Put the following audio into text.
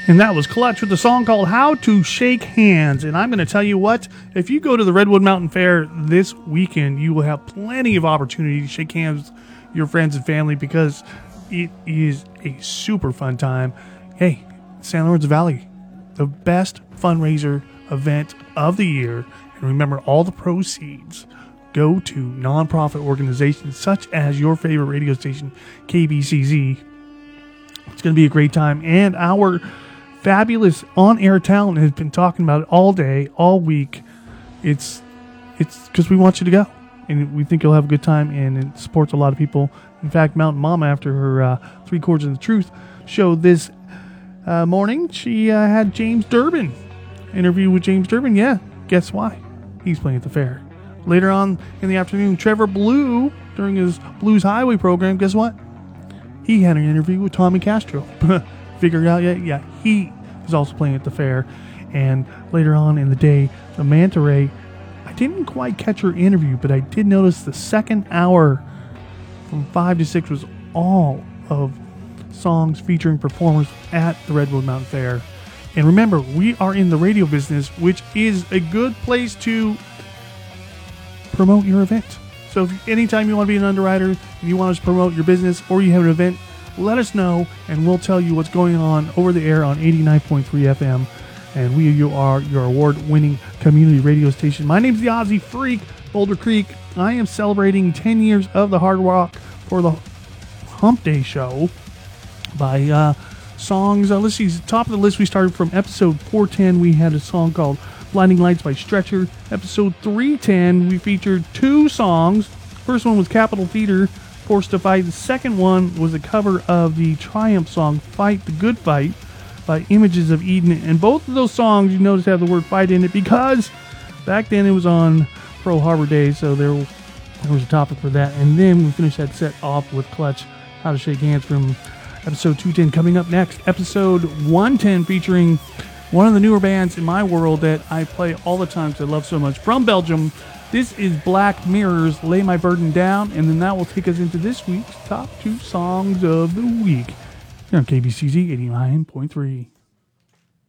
And that was Clutch with a song called How to Shake Hands. And I'm going to tell you what, if you go to the Redwood Mountain Fair this weekend, you will have plenty of opportunity to shake hands with your friends and family because it is a super fun time. Hey, San Lorenzo Valley, the best fundraiser event of the year. And remember, all the proceeds go to nonprofit organizations such as your favorite radio station, KBCZ. It's going to be a great time. And our fabulous on-air talent has been talking about it all day, all week. It's because we want you to go, and we think you'll have a good time, and it supports a lot of people. In fact, Mountain Mama, after her 3 Chords of the Truth show this morning, she had James Durbin. Interview with James Durbin. Yeah, guess why? He's playing at the fair. Later on in the afternoon, Trevor Blue, during his Blues Highway program, guess what? He had an interview with Tommy Castro. Figured out yet? Yeah, he is also playing at the fair. And later on in the day, the Manta Ray, I didn't quite catch her interview, but I did notice the second hour from 5 to 6 was all of songs featuring performers at the Redwood Mountain Fair. And remember, we are in the radio business, which is a good place to promote your event. So if anytime you want to be an underwriter and you want us to promote your business or you have an event, let us know and we'll tell you what's going on over the air on 89.3 FM. And you are your award-winning community radio station. My name's the Aussie Freak, Boulder Creek. I am celebrating 10 years of the Hard Rock for the Hump Day show by songs. Let's see, top of the list, we started from episode 410. We had a song called Blinding Lights by Stretcher. Episode 310, we featured 2 songs. First one was Capitol Theater, Forced to Fight. The second one was a cover of the Triumph song, Fight the Good Fight, by Images of Eden. And both of those songs, you notice, have the word fight in it because back then it was on Pearl Harbor Day, so there was a topic for that. And then we finished that set off with Clutch, How to Shake Hands from episode 210. Coming up next, episode 110, featuring one of the newer bands in my world that I play all the time because I love so much. From Belgium, this is Black Mirrors, Lay My Burden Down, and then that will take us into this week's top 2 songs of the week here on KBCZ 89.3.